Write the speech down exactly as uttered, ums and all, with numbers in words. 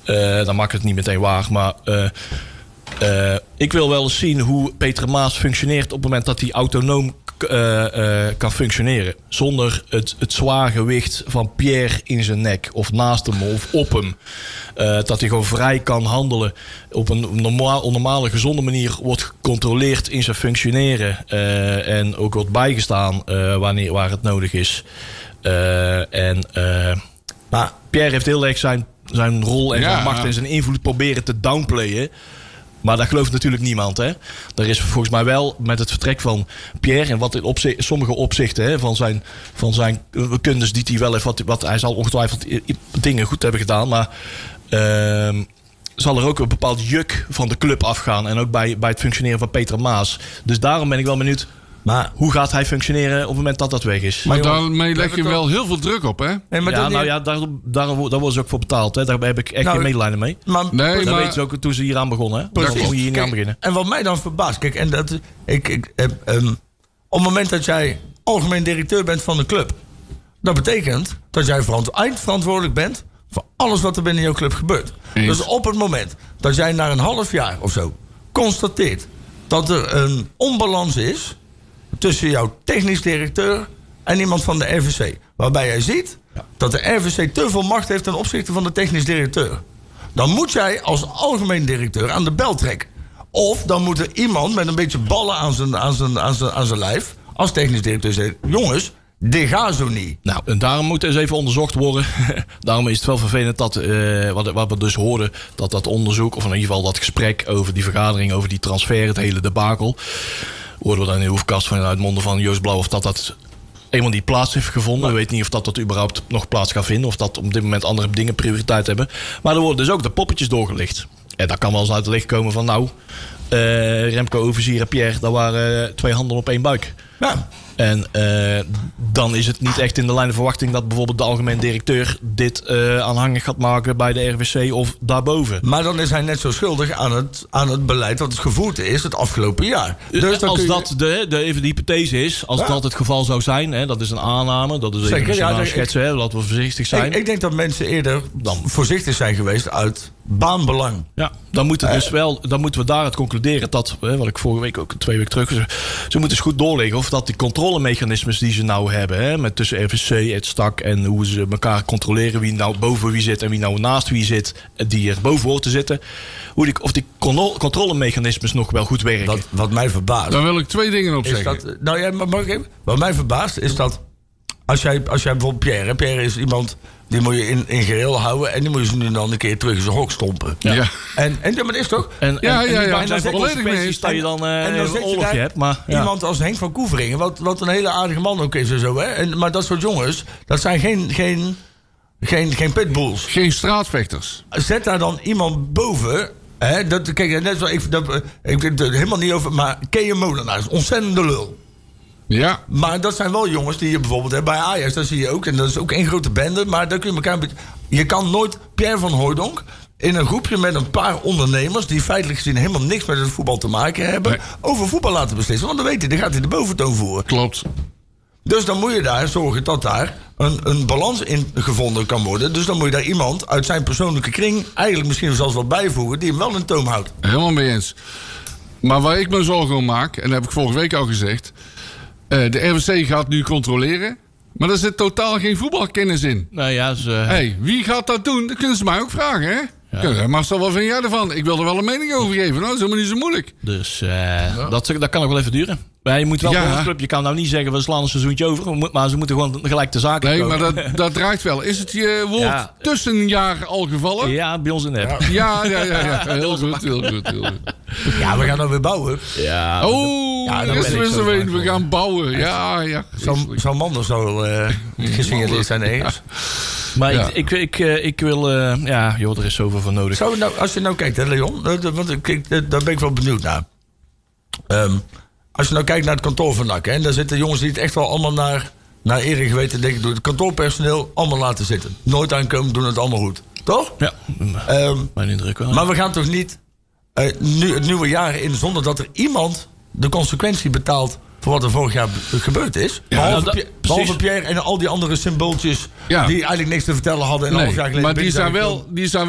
Uh, dan maak ik het niet meteen waar. Maar uh, uh, ik wil wel eens zien hoe Peter Maas functioneert op het moment dat hij autonoom uh, uh, kan functioneren. Zonder het, het zwaar gewicht van Pierre in zijn nek. Of naast hem of op hem. Uh, dat hij gewoon vrij kan handelen. Op een normaal, normale, gezonde manier wordt gecontroleerd in zijn functioneren. Uh, en ook wordt bijgestaan uh, wanneer, waar het nodig is. Uh, en uh, maar Pierre heeft heel erg zijn, zijn rol en ja, zijn macht en zijn invloed proberen te downplayen. Maar dat gelooft natuurlijk niemand. Hè? Er is volgens mij wel met het vertrek van Pierre... en wat in opzicht, sommige opzichten hè, van, zijn, van zijn kundes die hij wel heeft... Wat, wat, hij zal ongetwijfeld dingen goed hebben gedaan... maar uh, zal er ook een bepaald juk van de club afgaan... en ook bij, bij het functioneren van Peter Maas. Dus daarom ben ik wel benieuwd... Maar hoe gaat hij functioneren op het moment dat dat weg is? Maar daarmee leg je wel heel veel druk op, hè? Nee, maar ja, nou ja, daar, daar, daar worden ze ook voor betaald. Hè? Daar heb ik echt nou, geen medelijden mee. Maar, nee, dat maar, weten ze ook toen ze hier aan begonnen. Hè? Daar moet je hier niet aan beginnen. En wat mij dan verbaast... Kijk, en dat, ik, ik, um, op het moment dat jij algemeen directeur bent van de club... dat betekent dat jij eindverantwoordelijk bent... voor alles wat er binnen jouw club gebeurt. Eens. Dus op het moment dat jij na een half jaar of zo... constateert dat er een onbalans is... tussen jouw technisch directeur en iemand van de R V C. Waarbij jij ziet ja. dat de R V C te veel macht heeft ten opzichte van de technisch directeur. Dan moet jij als algemeen directeur aan de bel trekken. Of dan moet er iemand met een beetje ballen aan zijn, aan zijn, aan zijn, aan zijn lijf... als technisch directeur zeggen... jongens, dit gaat zo niet. Nou, en daarom moet eens even onderzocht worden. Daarom is het wel vervelend dat, uh, wat, wat we dus hoorden... dat dat onderzoek, of in ieder geval dat gesprek over die vergadering... over die transfer, het hele debakel... hoorden we dan in de hoefkast vanuit monden van Joost Blauw... of dat dat eenmaal niet plaats heeft gevonden. We weten niet of dat, dat überhaupt nog plaats gaat vinden... of dat op dit moment andere dingen prioriteit hebben. Maar er worden dus ook de poppetjes doorgelicht. En dat kan wel eens uit het licht komen van... nou, uh, Remco Overzier en Pierre... dat waren twee handen op één buik. Ja. En uh, dan is het niet echt in de lijn van verwachting... dat bijvoorbeeld de algemeen directeur dit uh, aanhangig gaat maken... bij de R V C of daarboven. Maar dan is hij net zo schuldig aan het, aan het beleid... dat het gevoerd is het afgelopen jaar. Dus als je... dat de, de, even de hypothese is... als ja. dat het geval zou zijn... Hè, dat is een aanname... dat is even Zeker, ja, schetsen, hè, laten we voorzichtig zijn. Ik, ik denk dat mensen eerder dan voorzichtig zijn geweest... uit baanbelang. Ja, dan, moet het dus wel, dan moeten we daaruit concluderen... dat, hè, wat ik vorige week ook twee weken terug... ze moeten eens goed doorleggen of dat die controlemechanismes die ze nou hebben... Hè, met tussen R V C, het stak en hoe ze elkaar controleren... wie nou boven wie zit en wie nou naast wie zit... die er boven hoort te zitten... Hoe die, of die controlemechanismes nog wel goed werken. Dat, wat mij verbaast... Daar wil ik twee dingen op zeggen. Dat, nou ja, mag ik even? Wat mij verbaast is dat... Als jij, als jij bijvoorbeeld Pierre... Pierre is iemand... Die moet je in, in geheel houden. En die moet je nu dan een keer terug in zijn hok stompen. Ja. ja. En, en maar dat is toch? En, ja, en, ja, ja. En dan zijn consequenties dat je dan uh, en dan een oorlogje hebt. Maar, ja. Iemand als Henk van Koeveringen. Wat, wat een hele aardige man ook is en zo. Hè? En, maar dat soort jongens. Dat zijn geen, geen, geen, geen pitbulls. Geen straatvechters. Zet daar dan iemand boven... Hè, dat, kijk, net zo, ik, dat, ik weet het helemaal niet over... Maar Kees Molenaar is ontzettende lul. Ja. Maar dat zijn wel jongens die je bijvoorbeeld... Hè, bij Ajax, dat zie je ook. En dat is ook één grote bende. Maar daar kun je elkaar... Je kan nooit Pierre van Hooijdonk... in een groepje met een paar ondernemers... die feitelijk gezien helemaal niks met het voetbal te maken hebben... Nee. over voetbal laten beslissen. Want dan weet hij, dan gaat hij de boventoon voeren. Klopt. Dus dan moet je daar zorgen dat daar een, een balans in gevonden kan worden. Dus dan moet je daar iemand uit zijn persoonlijke kring... eigenlijk misschien zelfs wat bijvoegen... die hem wel in toom houdt. Helemaal mee eens. Maar waar ik me zorgen om maak... en dat heb ik vorige week al gezegd... Uh, de R V C gaat nu controleren... maar er zit totaal geen voetbalkennis in. Nou ja, ze... Hey, wie gaat dat doen? Dat kunnen ze mij ook vragen, hè? Ja. Marcel, wat vind jij ervan? Ik wil er wel een mening over geven. Nou, dat is helemaal niet zo moeilijk. Dus uh, ja. dat, dat kan nog wel even duren. Maar je moet wel ja. voor een club, je kan nou niet zeggen... we slaan een seizoentje over, maar ze moeten gewoon gelijk de zaken nee, komen. Maar dat, dat draait wel. Is het je woord ja. tussenjaar al gevallen? Ja, bij ons in de app. Ja, ja, ja. ja. Heel goed, heel goed, heel goed. Ja, we gaan nou weer bouwen. Ja, oh, ja, dat is zo we, we gaan bouwen. Ja, ja. Zo'n zo man er zo uh, gesignaleerd zijn ergens. Maar ja. ik, ik, ik, ik wil... Uh, ja, joh, er is zoveel van nodig. Zou nou, als je nou kijkt, hè, Leon... want ik, daar ben ik wel benieuwd naar. Um, als je nou kijkt naar het kantoor van N A C... Hè, daar zitten jongens die het echt wel allemaal naar... naar eer en geweten denken... door het kantoorpersoneel allemaal laten zitten. Nooit aankomen, doen het allemaal goed. Toch? Ja, um, mijn indruk wel. Maar we gaan toch niet... Uh, nu het nieuwe jaar in... zonder dat er iemand de consequentie betaalt... voor wat er vorig jaar gebeurd is. Ja, behalve, nou, dat, behalve Pierre en al die andere symbooltjes... Ja. die eigenlijk niks te vertellen hadden... en nee, half jaar geleden maar die zijn wel... Die zijn